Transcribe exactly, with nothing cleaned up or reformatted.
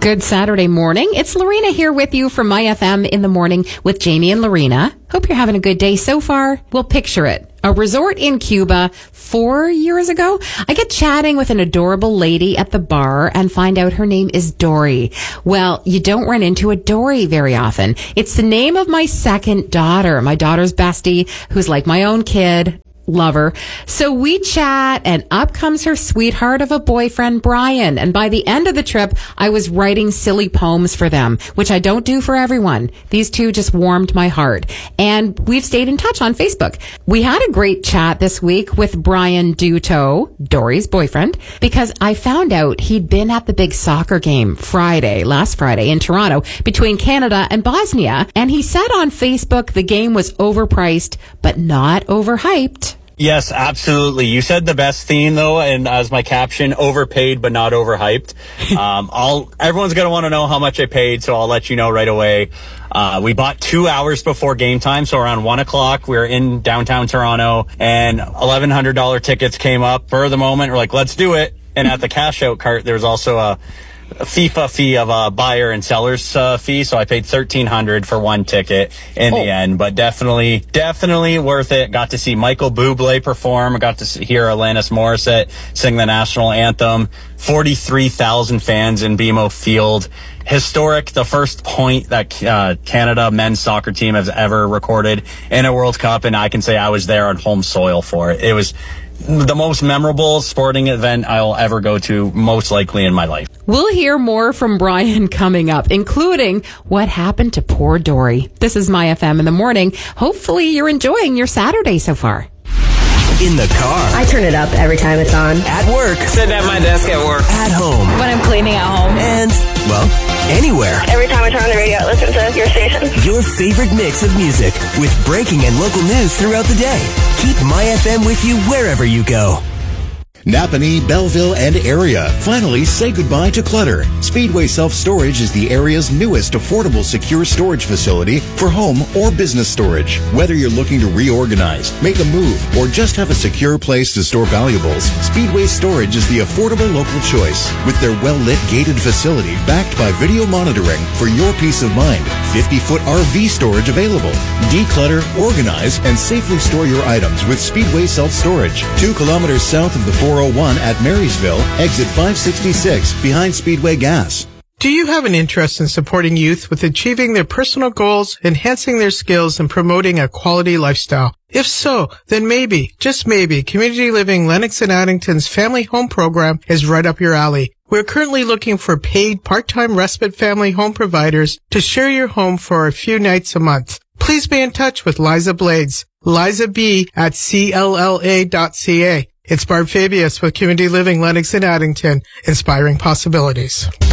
Good Saturday morning. It's Lorena here with you from My F M in the morning with Jamie and Lorena. Hope you're having a good day so far. We'll picture it. A resort in Cuba four years ago. I get chatting with an adorable lady at the bar and find out her name is Dory. Well, you don't run into a Dory very often. It's the name of my second daughter, my daughter's bestie, who's like my own kid. Love her. So we chat and up comes her sweetheart of a boyfriend, Brian. And by the end of the trip, I was writing silly poems for them, which I don't do for everyone. These two just warmed my heart. And we've stayed in touch on Facebook. We had a great chat this week with Brian Duto, Dory's boyfriend, because I found out he'd been at the big soccer game Friday, last Friday in Toronto between Canada and Bosnia. And he said on Facebook the game was overpriced, but not overhyped. Yes, absolutely. You said the best theme, though, and as my caption, overpaid but not overhyped. Um, I'll, everyone's going to want to know how much I paid, so I'll let you know right away. Uh, we bought two hours before game time, so around one o'clock, we were in downtown Toronto, and eleven hundred dollars tickets came up. For the moment, we're like, let's do it. And at the cash-out cart, there's also a a FIFA fee of a buyer and seller's uh, fee, so I paid thirteen hundred dollars for one ticket in oh. the end, but definitely, definitely worth it. Got to see Michael Bublé perform. Got to see, hear Alanis Morissette sing the national anthem. forty-three thousand fans in B M O Field. Historic, the first point that uh, Canada men's soccer team has ever recorded in a World Cup, and I can say I was there on home soil for it. It was the most memorable sporting event I'll ever go to, most likely in my life. We'll hear more from Brian coming up, including what happened to poor Dory. This is My F M in the morning. Hopefully you're enjoying your Saturday so far. In the car. I turn it up every time it's on. At work. Sit at my desk at work. At home. When I'm cleaning at home. And, well, anywhere. Every time I turn on the radio, I listen to your station. Your favorite mix of music with breaking and local news throughout the day. Keep My F M with you wherever you go. Napanee, Belleville, and area. Finally, say goodbye to clutter. Speedway Self-Storage is the area's newest affordable secure storage facility for home or business storage. Whether you're looking to reorganize, make a move, or just have a secure place to store valuables, Speedway Storage is the affordable local choice. With their well-lit gated facility backed by video monitoring for your peace of mind. fifty-foot R V storage available. Declutter, organize, and safely store your items with Speedway Self-Storage. Two kilometers south of the four oh one at Marysville, exit five sixty-six, behind Speedway Gas. Do you have an interest in supporting youth with achieving their personal goals, enhancing their skills, and promoting a quality lifestyle? If so, then maybe, just maybe, Community Living Lennox and Addington's Family Home Program is right up your alley. We're currently looking for paid part-time respite family home providers to share your home for a few nights a month. Please be in touch with Liza Blades, Liza B at C L L A dot C A. It's Barb Fabius with Community Living Lennox and Addington, inspiring possibilities.